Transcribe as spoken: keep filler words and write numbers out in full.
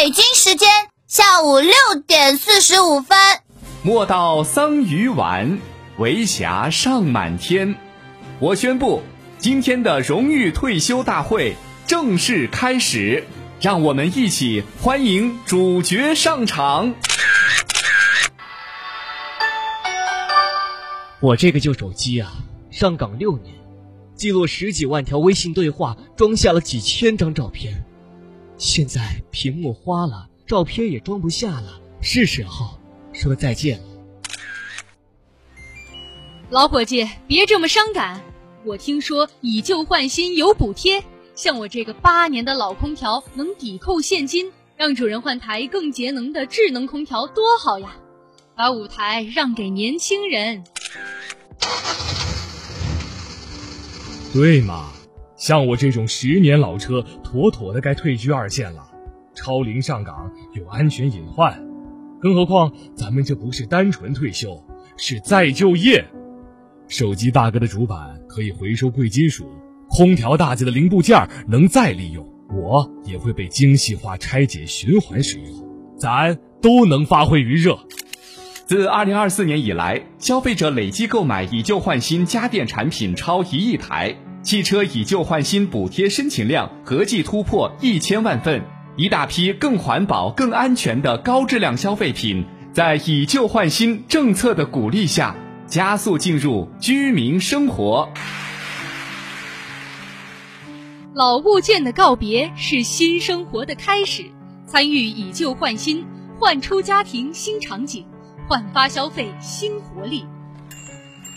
北京时间下午六点四十五分。 莫道桑榆晚，为霞尚满天。我宣布，今天的荣誉退休大会正式开始，让我们一起欢迎主角上场。 我这个旧手机啊，上岗六年，记录十几万条微信对话，装下了几千张照片。现在屏幕花了，照片也装不下了，是时候说再见了。 老伙计，别这么伤感。我听说以旧换新有补贴，像我这个八年的老空调能抵扣现金，让主人换台更节能的智能空调多好呀！把舞台让给年轻人。 对嘛，像我这种十年老车，妥妥的该退居二线了。超龄上岗有安全隐患，更何况咱们这不是单纯退休，是再就业。手机大哥的主板可以回收贵金属，空调大姐的零部件能再利用，我也会被精细化拆解循环使用，咱都能发挥余热。 自二零二四年以来，消费者累计购买以旧换新家电产品超一亿台，汽车以旧换新补贴申请量合计突破一千万份，一大批更环保、更安全的高质量消费品，在以旧换新政策的鼓励下，加速进入居民生活。 老物件的告别是新生活的开始，参与以旧换新，焕出家庭新场景，焕发消费新活力。